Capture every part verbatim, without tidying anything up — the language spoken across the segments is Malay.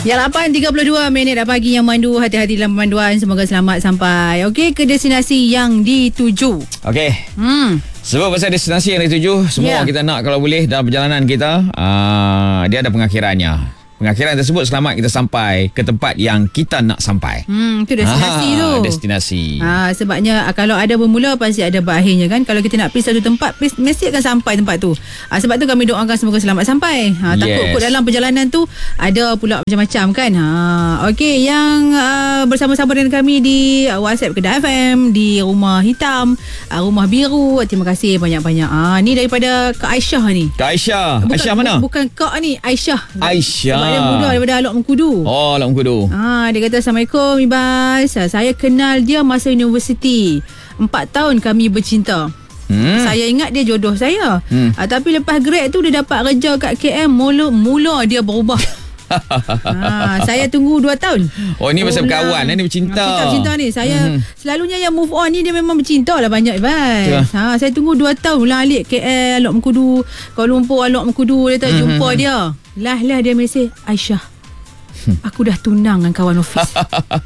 Ya, lapan tiga puluh dua minit dah pagi yang mandu. Hati-hati dalam pemanduan. Semoga selamat sampai Okey, ke destinasi yang dituju. Okey. Hmm. Sebab pasal destinasi yang dituju, semua yeah. kita nak kalau boleh dalam perjalanan kita, uh, dia ada pengakhirannya. Pengakhiran tersebut selamat kita sampai ke tempat yang kita nak sampai. Hmm, itu destinasi ha, tu. Destinasi. Ha, sebabnya kalau ada bermula pasti ada berakhirnya kan. Kalau kita nak pergi satu tempat, mesti akan sampai tempat tu. Ha, sebab tu kami doakan semoga selamat sampai. Ha, takut yes. kot dalam perjalanan tu ada pula macam-macam kan. Ha, okey, yang uh, bersama-sama dengan kami di uh, WhatsApp Kedah F M, di Rumah Hitam, uh, Rumah Biru. Terima kasih banyak-banyak. Ha, ni daripada Kak Aisyah ni. Kak Aisyah. Bukan, Aisyah mana? Bukan Kak ni, Aisyah. Aisyah. Sebab dia muda daripada Alok Mengkudu. Oh, Alok Mengkudu. Ha, dia kata, Assalamualaikum Ibas. Saya kenal dia masa universiti. Empat tahun kami bercinta. Hmm. Saya ingat dia jodoh saya. Hmm. Ha, tapi lepas grad tu dia dapat kerja kat K M. Mula, mula dia berubah. ha, saya tunggu dua tahun. Oh, ni pasal berkawan, ni bercinta. Kita bercinta ni. Saya hmm. selalunya yang move on ni dia memang bercinta lah banyak Ibas. Ha, saya tunggu dua tahun ulang-alik K L, Alok Mengkudu, Kuala Lumpur, Alok Mengkudu. Dia tak hmm. jumpa dia. Lah-lah dia mesej, Aisyah, aku dah tunang dengan kawan office.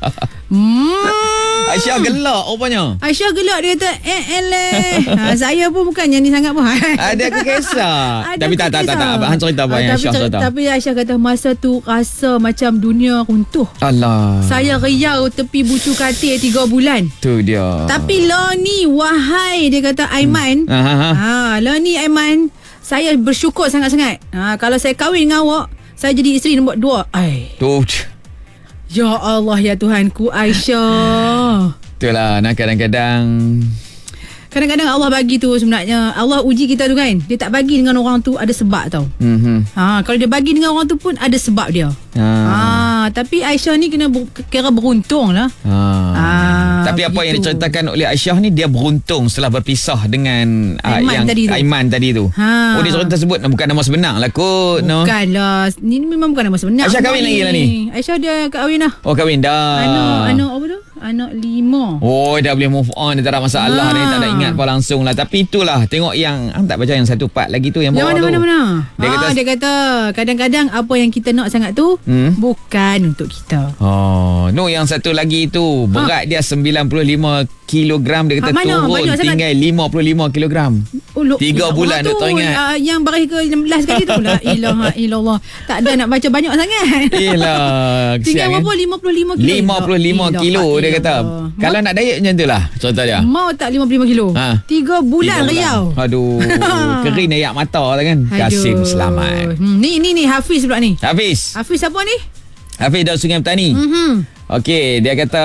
hmm. Aisyah gelak rupanya. Aisyah gelak, dia kata eh eleh. ha, saya pun bukan nyanyi sangat pun. Ada kekesah. Tapi tak tak tak tak abang cerita apa yang Aisyah cerita. Tapi Aisyah kata masa tu rasa macam dunia runtuh. Allah. Saya riau tepi bucu katil tiga bulan. Tu dia. Tapi lo ni wahai, dia kata Aiman. Hmm. Ha, ha lo ni Aiman, saya bersyukur sangat-sangat. Ha, kalau saya kahwin dengan awak, saya jadi isteri nombor dua. Ai. Tu. Ya Allah, ya Tuhanku, Aisyah. Itulah, nah kadang-kadang Kadang-kadang Allah bagi tu sebenarnya. Allah uji kita tu kan. Dia tak bagi dengan orang tu ada sebab tau. Mm-hmm. Ha, kalau dia bagi dengan orang tu pun ada sebab dia. Ha. ha tapi Aisyah ni kena ber, kira beruntung lah. Ha. Ha, tapi apa begitu yang diceritakan oleh Aisyah ni, dia beruntung setelah berpisah dengan Aiman, uh, yang tadi Aiman tadi tu. Ha. Oh, dia cerita sebut bukan nama sebenar lah kot. Bukan no? lah. Ni memang bukan nama sebenar. Aisyah kahwin lagi lah ni. Aisyah dia kahwin lah. Oh, kahwin dah. Anak, anak apa tu? Anak lima. Oh, dah boleh move on. Dia tak ada masalah. Ha. Dia tak ada ingat apa langsung lah. Tapi itulah, tengok yang ah, tak baca yang satu part lagi tu, yang bawah mana, tu. Mana mana dia, ha, kata, dia kata kadang-kadang apa yang kita nak sangat tu hmm? bukan untuk kita. Oh, no, yang satu lagi tu berat ha? dia sembilan puluh lima kilogram. Dia kata ha, turun tinggal lima puluh lima kilogram. Oh, Tiga bulan tu, tak ingat. Uh, yang baris ke enam belas kali tu. La ilaha illallah. Tak ada nak baca banyak sangat. Yelah. Tinggal berapa? lima puluh lima kilo. lima puluh lima kilo dia kata. Kalau nak diet macam tu lah contoh dia. Mau tak lima puluh lima kilo? Ha. Tiga bulan riau. Aduh. Kering ayak mata lah kan. Kasim selamat. Hmm, ni ni ni Hafiz pula ni. Hafiz. Hafiz siapa ni? Hafiz dari Sungai Petani. Mm-hmm. Okey, dia kata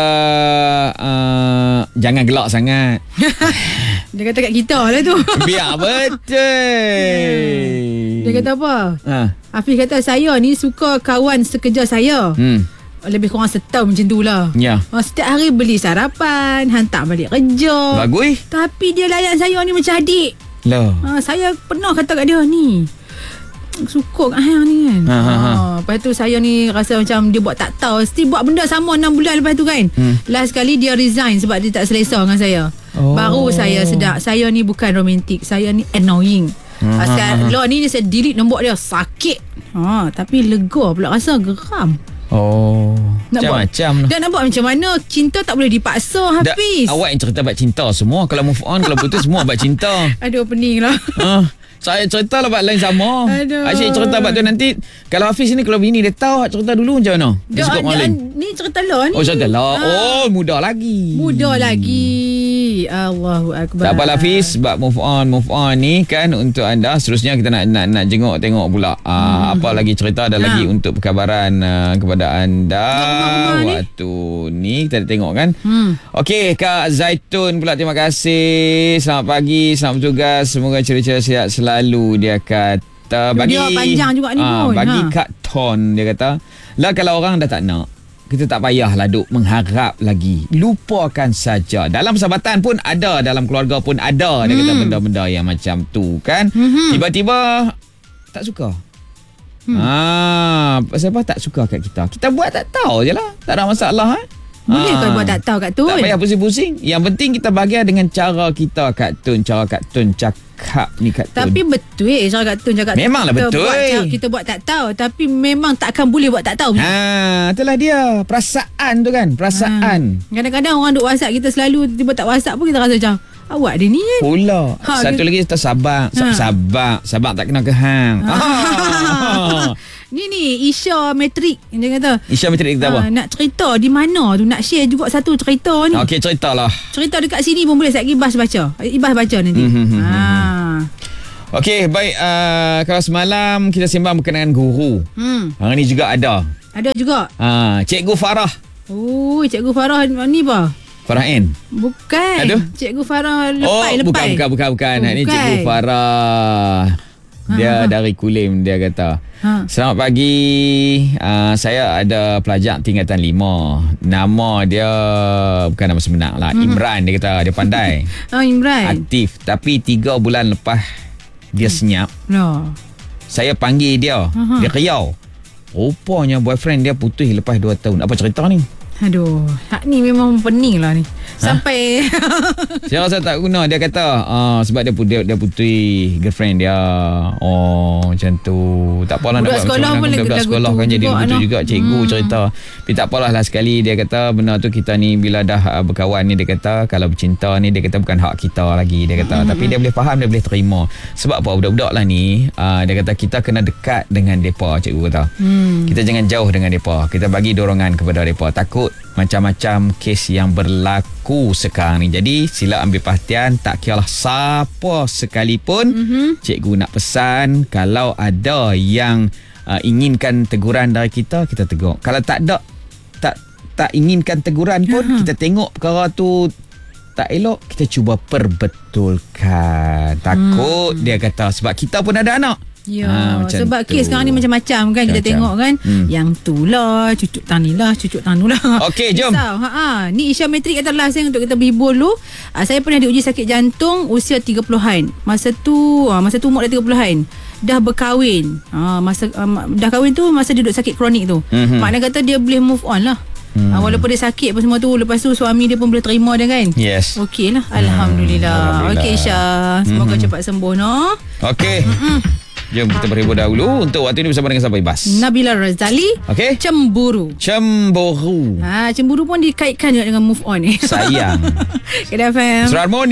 uh, jangan gelak sangat. Dia kata kat kita lah tu. Biar betul. Dia kata apa? Ha. Hafiz kata saya ni suka kawan sekerja saya. Hmm. Lebih kurang setahun macam tu lah. Ya. Setiap hari beli sarapan, hantar balik kerja. Bagus. Tapi dia layan saya ni macam adik. Lah. Ha, saya pernah kata kat dia ni, suka kat hang ni kan. Ha, ha, ha. Lepas tu saya ni rasa macam dia buat tak tahu. Mesti buat benda sama enam bulan lepas tu kan. Hmm. Last kali dia resign sebab dia tak selesa dengan saya. Oh. Baru saya sedar saya ni bukan romantik, saya ni annoying. Hmm. Sekarang lo ni saya delete nombor dia, sakit. Ha, tapi lega pula rasa, geram. Oh, nak macam-macam lah. Dan nak buat macam mana? Cinta tak boleh dipaksa, Hafiz. Da, awak yang cerita bab cinta semua. Kalau move on, kalau putus semua bab cinta. Aduh, pening lah. Ha, saya cerita lah bab lain sama. Aduh. Asyik cerita bab tu nanti. Kalau Hafiz ni, kalau bini dia tahu cerita dulu macam mana? Dia suka orang lain. Ni cerita lah ni. Oh, cerita lah. Ha. Oh, muda lagi. Muda lagi. Allahu Akbar. Tak apalah Hafiz, sebab move on, move on ni kan untuk anda. Seterusnya kita nak nak, nak jenguk tengok pula. Uh, hmm. Apa lagi cerita ada ha. lagi untuk perkabaran uh, kepada anda. Waktu ni kita tengok kan. Hmm. Okey, Kak Zaitun pula, terima kasih. Selamat pagi, selamat bertugas. Semoga ceria-ceria sihat selalu, dia kata. Bagi dia panjang juga ni uh, pun. Bagi ha. Kak Ton, dia kata, lah kalau orang dah tak nak, kita tak payahlah duk mengharap lagi. Lupakan saja. Dalam persahabatan pun ada, dalam keluarga pun ada. Dia hmm. kata benda-benda yang macam tu kan. Hmm. Tiba-tiba tak suka. Hmm. Ah, pasal apa tak suka kat kita? Kita buat tak tahu je lah. Tak ada masalah. Eh? Boleh Ah. kau buat tak tahu Kak Tun? Tak payah pusing-pusing. Yang penting kita bahagia dengan cara kita Kak Tun. Cara Kak Tun cakap ni Kak Tun. Tapi betul eh cara Kak Tun cakap Memanglah kita betul. Buat, ca- kita buat tak tahu tapi memang takkan boleh buat tak tahu. Ha, itulah dia. Perasaan tu kan. Perasaan. Ha. Kadang-kadang orang duk WhatsApp kita selalu tiba tak WhatsApp pun kita rasa macam awak dia ni kan. Pula. Ha, Satu dia- lagi kita sabar. Ha. Sabar. Sabar tak kena ke hang. Ha. Ni ni Isha Matrik dia kata. Isya matrik kita apa? Ha, nak cerita di mana tu nak share juga satu cerita ni. Okey, ceritalah. Cerita dekat sini pun boleh sekejap Ibas baca. Ibas baca nanti. Hmm, hmm, hmm, ha. Okey, baik. Uh, kalau semalam kita sembang berkenaan guru. Hmm. Hari ni juga ada. Ada juga. Ha, Cikgu Farah. Oh, Cikgu Farah ni apa? Farah N. Bukan. Aduh. Cikgu Farah lepai Oh, lepai. bukan, bukan, bukan, bukan. Oh, Ini bukan. Cikgu Farah. Dia Ha, ha. dari Kulim, dia kata. Ha. Selamat pagi. Uh, saya ada pelajar tingkatan lima. Nama dia bukan nama sebenar lah. Hmm. Imran, dia kata. Dia pandai. Oh, Imran. Aktif. Tapi tiga bulan lepas dia senyap. No. Saya panggil dia. Aha. Dia riau. Rupanya boyfriend dia putus lepas dua tahun. Apa cerita ni? Aduh, hak ni memang pening lah ni. Sampai Saya rasa tak guna. Dia kata ah, sebab dia, dia, dia putih girlfriend dia. Oh, macam tu. Tak apalah nak Budak buat sekolah macam pun mana. lagu- Budak lagu sekolah tu kan jadi juga, begitu Ana. juga. Cikgu Hmm. cerita. Tapi tak apalah lah sekali. Dia kata benda tu kita ni bila dah uh, berkawan ni, dia kata kalau bercinta ni, dia kata bukan hak kita lagi. Dia kata Hmm. tapi dia boleh faham, dia boleh terima. Sebab apa? Budak-budak lah ni uh, dia kata kita kena dekat dengan mereka. Cikgu kata hmm. kita jangan jauh dengan mereka. Kita bagi dorongan kepada mereka. Takut macam-macam kes yang berlaku sekarang ni. Jadi sila ambil perhatian. Tak kiralah siapa sekalipun. Mhm. Cikgu nak pesan kalau ada yang uh, inginkan teguran dari kita, kita tegur. Kalau tak ada, tak tak inginkan teguran pun, Aha. kita tengok perkara tu tak elok, kita cuba perbetulkan. Takut Hmm. dia kata sebab kita pun ada anak. Ya, Ha, macam sebab tu. kes sekarang ni macam-macam kan kita Macam-macam. tengok kan. Hmm. Yang tu lah, cucuk tani lah, cucuk tanu lah. Okey, jom. Risau. Ha, ha. Ni Isya Matrik kata last yang untuk kita berhibur dulu. Ha, saya pernah diuji sakit jantung usia tiga puluhan. Masa tu, ha, masa tu umur dah tiga puluhan. Dah berkahwin. Ha, masa um, dah kahwin tu masa dia duduk sakit kronik tu. Mhm. Maknanya kata dia boleh move on lah. Hmm. Ha, walaupun dia sakit apa semua tu, lepas tu suami dia pun boleh terima dia kan. Yes. Okey lah. Alhamdulillah. Alhamdulillah. Okey Isya. Semoga Mhm. cepat sembuh no. Okey. Jom kita berhibur dahulu untuk waktu ini bersama dengan sahabat Ibas. Nabila Razali. Okey. Cemburu. Cemburu. Ha, cemburu pun dikaitkan juga dengan move on ni. Sayang. Kedah F M. Surat Harmoni.